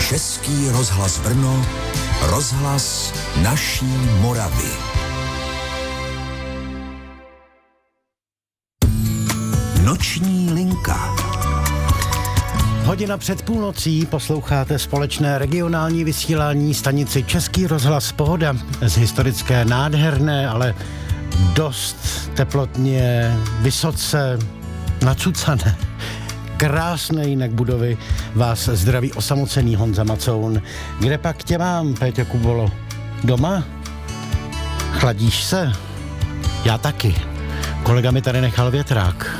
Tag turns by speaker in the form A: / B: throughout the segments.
A: Český rozhlas Brno, rozhlas naší Moravy. Noční linka.
B: Hodina před půlnocí posloucháte společné regionální vysílání stanici Český rozhlas Pohoda z historické nádherné, ale dost teplotně, vysoce nacucané, krásné jinak budovy vás zdraví osamocený Honza Macoun. Kde pak tě mám, Péťo Kubolo? Doma? Chladíš se? Já taky. Kolega mi tady nechal větrák.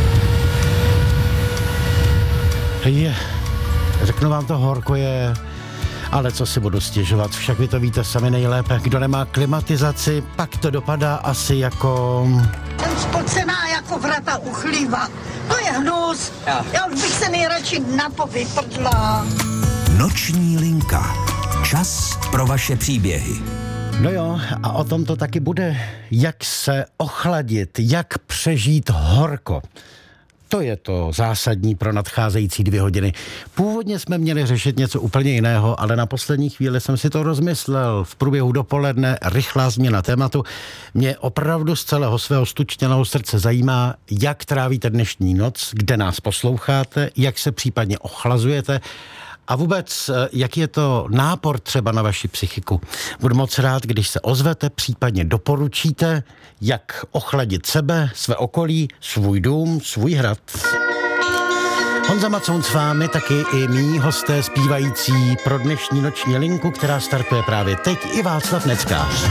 B: Řeknu vám, to horko je, ale co si budu stěžovat, však vy to víte sami nejlépe. Kdo nemá klimatizaci, pak to dopadá asi jako...
C: Jsem spocená jako vrata u chlíva. To je hnus. Já už bych se nejradši napovyprdla.
A: Noční linka. Čas pro vaše příběhy.
B: No jo, a o tom to taky bude. Jak se ochladit, jak přežít horko. To je to zásadní pro nadcházející 2 hodiny. Původně jsme měli řešit něco úplně jiného, ale na poslední chvíli jsem si to rozmyslel. V průběhu dopoledne rychlá změna tématu. Mě opravdu z celého svého stučněného srdce zajímá, jak trávíte dnešní noc, kde nás posloucháte, jak se případně ochlazujete a vůbec, jaký je to nápor třeba na vaši psychiku. Budu moc rád, když se ozvete, případně doporučíte, jak ochladit sebe, své okolí, svůj dům, svůj hrad. Honza Macoun s vámi, taky i mí hosté zpívající pro dnešní noční linku, která startuje právě teď, i Václav Neckář.